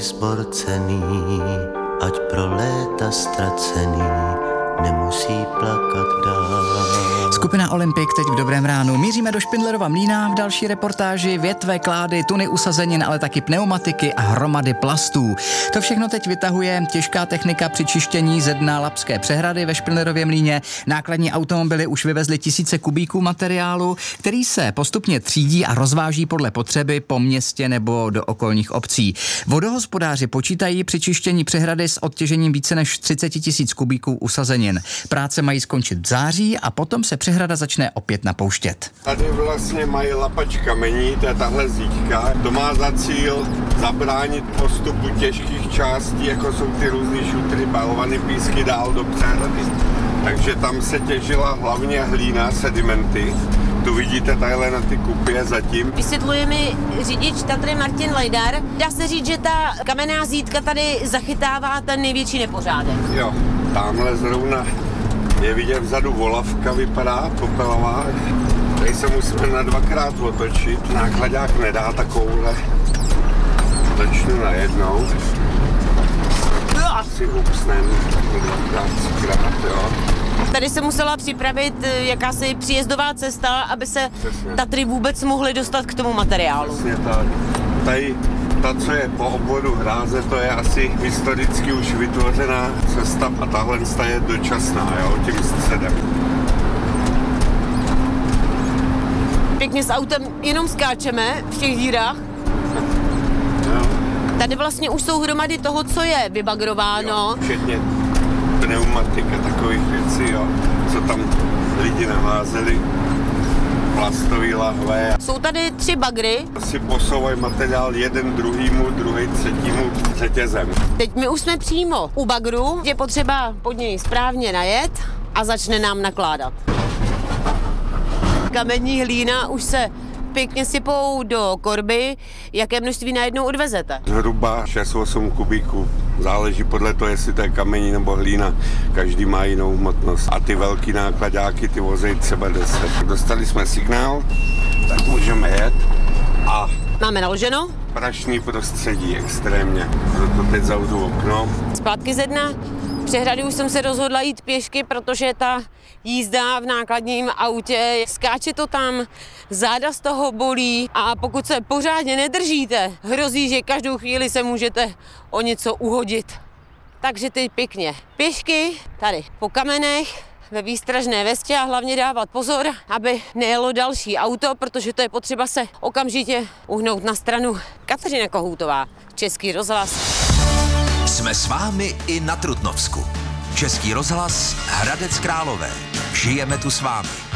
Zborcený, ať pro léta ztracený, nemusí plakat dál. Skupina Olympik teď v Dobrém ránu. Míříme do Špindlerova Mlýna, v další reportáži větve, klády, tuny usazenin, ale taky pneumatiky a hromady plastů. To všechno teď vytahuje těžká technika při čištění ze dna Labské přehrady ve Špindlerově Mlýně. Nákladní automobily už vyvezly tisíce kubíků materiálu, který se postupně třídí a rozváží podle potřeby po městě nebo do okolních obcí. Vodohospodáři počítají při čištění přehrady s odtěžením více než 30 000 kubíků usazenin. Práce mají skončit v září a potom se přehrada začne opět napouštět. Tady vlastně mají lapač kamení, to je tahle zíťka. To má za cíl zabránit postupu těžkých částí, jako jsou ty různý šutry, balované písky dál do přehrady. Takže tam se těžila hlavně hlína, sedimenty. Tu vidíte tadyhle na ty kupě zatím. Vysvětluje mi řidič Tatry Martin Lajdar. Dá se říct, že ta kamenná zítka tady zachytává ten největší nepořádek. Jo, tamhle zrovna je vidět vzadu volavka, vypadá popelová. Tady se musíme na dvakrát otočit. Nákladák nedá takovouhle. Začnu najednou. Si upsnem dvakrát, jo. Tady se musela připravit jakási příjezdová cesta, aby se Tatry vůbec mohly dostat k tomu materiálu. Přesně tak. Tady ta, co je po obvodu Hráze, to je asi historicky už vytvořená cesta a tahle je dočasná, jo, tím středem. Pěkně s autem jenom skáčeme v těch dírách. Jo. Tady vlastně už jsou hromady toho, co je vybagrováno. Jo, včetně pneumatika, takových věcí, jo, co tam lidi naházeli, plastový lahve. Jsou tady 3 bagry. Si posouvají materiál jeden druhýmu, druhý třetímu řetězem. Teď my už jsme přímo u bagru, je potřeba pod něj správně najet a začne nám nakládat. Kamení hlína už se pěkně sypou do korby. Jaké množství najednou odvezete? Zhruba 6-8 kubíků. Záleží podle toho, jestli to je kamení nebo hlína. Každý má jinou hmotnost. A ty velký nákladáky, ty vozejí třeba 10. Dostali jsme signál, tak můžeme jet. A máme naloženo? prašný prostředí extrémně. Proto teď zavřu okno. Zpátky ze dna přehrady už jsem se rozhodla jít pěšky, protože ta jízda v nákladním autě, skáče to tam, záda z toho bolí a pokud se pořádně nedržíte, hrozí, že každou chvíli se můžete o něco uhodit. Takže teď pěkně pěšky, tady po kamenech, ve výstražné vestě a hlavně dávat pozor, aby nejelo další auto, protože to je potřeba se okamžitě uhnout na stranu. Kateřina Kohoutová, Český rozhlas. Jsme s vámi i na Trutnovsku. Český rozhlas, Hradec Králové. Žijeme tu s vámi.